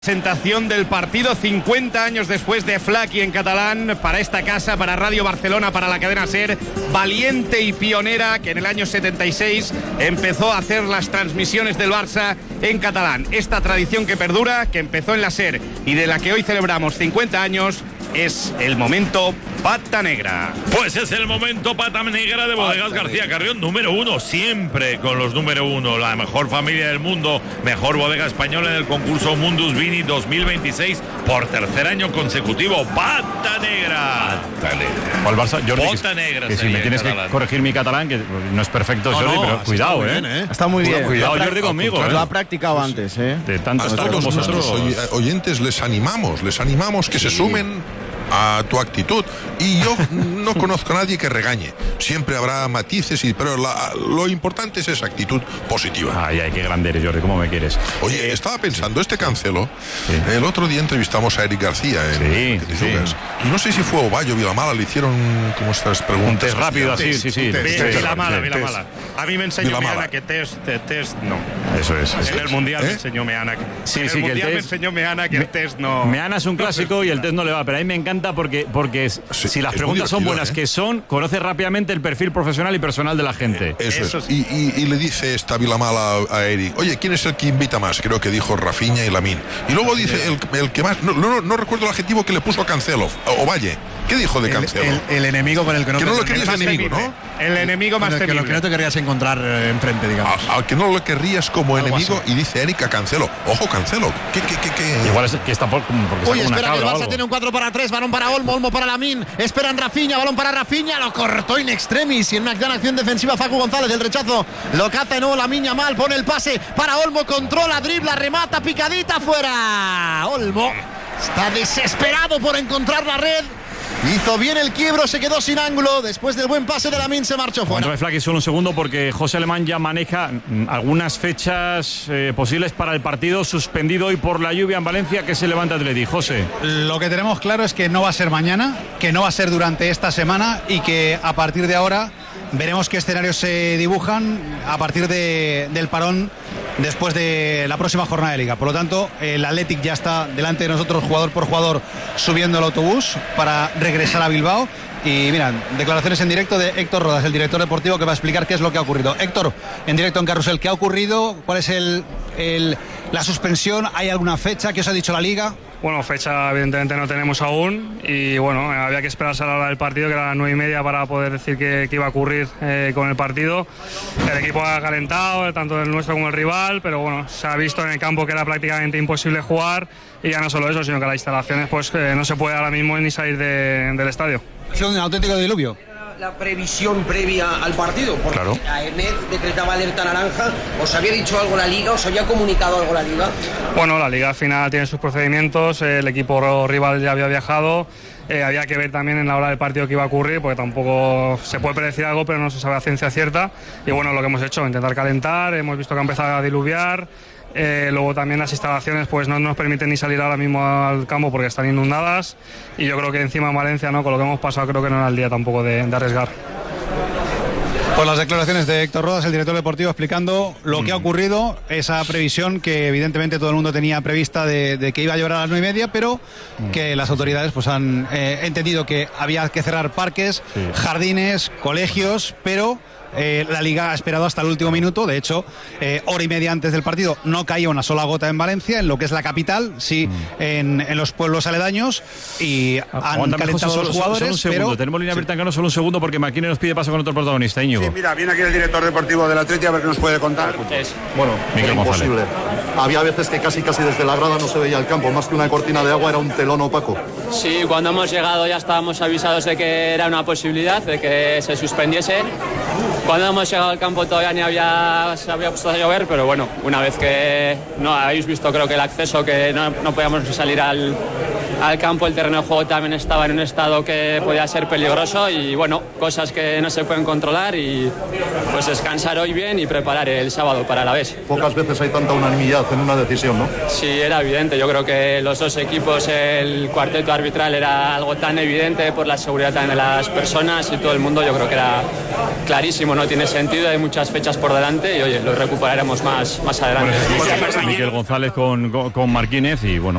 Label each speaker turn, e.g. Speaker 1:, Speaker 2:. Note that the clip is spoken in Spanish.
Speaker 1: Presentación del partido 50 años después de Flaky en catalán para esta casa, para Radio Barcelona, para la cadena SER, valiente y pionera que en el año 76 empezó a hacer las transmisiones del Barça en catalán. Esta tradición que perdura, que empezó en la SER y de la que hoy celebramos 50 años, es el momento Pata Negra.
Speaker 2: Pues es el momento Pata Negra de Bodegas García Carrión, número 1, siempre con los número 1, la mejor familia del mundo, mejor bodega española en el concurso Mundus Vini 2026 por tercer año consecutivo. Pata Negra.
Speaker 3: Pata Negra. O el Barça, Jordi,
Speaker 2: Pata Negra.
Speaker 3: Que si me tienes que corregir mi catalán, que no es perfecto, Jordi, pero cuidado,
Speaker 4: Está muy bien.
Speaker 3: Cuidado, Jordi, conmigo.
Speaker 4: Lo ha practicado antes,
Speaker 3: De tantos
Speaker 5: a todos nuestros oyentes les animamos que se sumen a tu actitud, y yo no conozco a nadie que regañe. Siempre habrá matices, pero lo importante es esa actitud positiva.
Speaker 3: Ay, qué grande eres, Jordi, ¿cómo me quieres?
Speaker 5: Oye, estaba pensando, Cancelo, el otro día entrevistamos a Eric García y no sé si fue Ovalle o Vilamala, le hicieron como estas preguntas.
Speaker 3: Un test rápido así,
Speaker 1: Vilamala. A mí me enseñó Meana que test no.
Speaker 3: Eso es.
Speaker 1: En el Mundial me enseñó Meana.
Speaker 3: Sí,
Speaker 1: en el Mundial me enseñó Meana que el test no.
Speaker 3: Meana es un clásico y el test no le va, pero a mí me encanta porque si las preguntas son buenas que son, conoce rápidamente el perfil profesional y personal de la gente.
Speaker 5: Eso es. Y le dice esta Vilamala a Eric, oye, ¿quién es el que invita más? Creo que dijo Rafinha y Lamine. Y luego dice el que más, no recuerdo el adjetivo que le puso a Cancelo, o Valle. ¿Qué dijo de Cancelo?
Speaker 4: El enemigo con el que no
Speaker 5: lo querías enemigo, ¿no?
Speaker 1: El enemigo más temible.
Speaker 4: Que no te querrías encontrar enfrente, digamos.
Speaker 5: Al que no lo querrías como enemigo, y dice Eric a Cancelo. Ojo, Cancelo. ¿Qué?
Speaker 3: Igual es que está porque
Speaker 4: Oye,
Speaker 3: está
Speaker 4: espera, que el Barça
Speaker 3: algo.
Speaker 4: tiene un 4-3, balón para Olmo para Lamine, esperan Rafinha, balón para Rafinha, lo cortó in extremis y en una gran acción defensiva Facu González, el rechazo lo caza de nuevo Lamine Yamal, pone el pase para Olmo, controla, dribla, remata, picadita, fuera. Olmo está desesperado por encontrar la red. Hizo bien el quiebro, se quedó sin ángulo. Después del buen pase de Lamine se marchó fuera.
Speaker 3: Bueno, Flaky, solo un segundo porque José Alemán ya maneja algunas fechas posibles para el partido suspendido hoy por la lluvia en Valencia, que se levanta Atleti. José.
Speaker 6: Lo que tenemos claro es que no va a ser mañana, que no va a ser durante esta semana y que a partir de ahora veremos qué escenarios se dibujan a partir del parón después de la próxima jornada de Liga. Por lo tanto, el Athletic ya está delante de nosotros, jugador por jugador, subiendo el autobús para regresar a Bilbao. Y mira, declaraciones en directo de Héctor Rodas, el director deportivo, que va a explicar qué es lo que ha ocurrido. Héctor, en directo en Carrusel, ¿qué ha ocurrido? ¿Cuál es la suspensión? ¿Hay alguna fecha? ¿Qué os ha dicho la Liga?
Speaker 7: Bueno, fecha evidentemente no tenemos aún y bueno, había que esperarse a la hora del partido, que era las 9:30, para poder decir qué iba a ocurrir con el partido. El equipo ha calentado, tanto el nuestro como el rival, pero bueno, se ha visto en el campo que era prácticamente imposible jugar, y ya no solo eso, sino que las instalaciones pues no se puede ahora mismo ni salir del estadio.
Speaker 6: Ha sido un auténtico diluvio.
Speaker 8: La previsión previa al partido, porque
Speaker 3: claro.
Speaker 8: La ENED decretaba alerta naranja. ¿Os había dicho algo la Liga? ¿Os había comunicado algo la Liga?
Speaker 7: Bueno, la Liga al final tiene sus procedimientos, el equipo rival ya había viajado, había que ver también en la hora del partido qué iba a ocurrir, porque tampoco se puede predecir algo, pero no se sabe a ciencia cierta. Y bueno, lo que hemos hecho, intentar calentar, hemos visto que ha empezado a diluviar. Luego también las instalaciones pues no nos permiten ni salir ahora mismo al campo porque están inundadas, y yo creo que encima en Valencia, ¿no?, con lo que hemos pasado, creo que no era el día tampoco de arriesgar.
Speaker 6: Pues las declaraciones de Héctor Rodas, el director deportivo, explicando lo que ha ocurrido, esa previsión que evidentemente todo el mundo tenía prevista de que iba a llevar a las 9:30, pero que las autoridades pues han entendido que había que cerrar parques, jardines, colegios, pero la Liga ha esperado hasta el último minuto. De hecho, hora y media antes del partido no caía una sola gota en Valencia, en lo que es la capital, sí, en los pueblos aledaños, y han calentado los jugadores.
Speaker 3: Solo un segundo,
Speaker 6: pero
Speaker 3: tenemos línea abierta en Cano, solo un segundo, porque Maquine nos pide paso con otro protagonista, Íñigo.
Speaker 9: Sí, mira, viene aquí el director deportivo del Atleti a ver qué nos puede contar.
Speaker 10: Bueno,
Speaker 3: Miguel
Speaker 10: imposible. Había veces que casi desde la grada no se veía el campo, más que una cortina de agua era un telón opaco.
Speaker 11: Sí, cuando hemos llegado ya estábamos avisados de que era una posibilidad, de que se suspendiese. Cuando hemos llegado al campo todavía se había puesto a llover, pero bueno, una vez que no habéis visto, creo que el acceso, que no podíamos salir al al campo. El terreno de juego también estaba en un estado que podía ser peligroso y bueno, cosas que no se pueden controlar y pues descansar hoy bien y preparar el sábado para la vez.
Speaker 10: Pocas veces hay tanta unanimidad en una decisión, ¿no?
Speaker 11: Sí, era evidente. Yo creo que los dos equipos, el cuarteto arbitral era algo tan evidente por la seguridad también de las personas y todo el mundo. Yo creo que era clarísimo, no tiene sentido, hay muchas fechas por delante y oye, lo recuperaremos más adelante.
Speaker 3: Miguel González con Marquínez y bueno.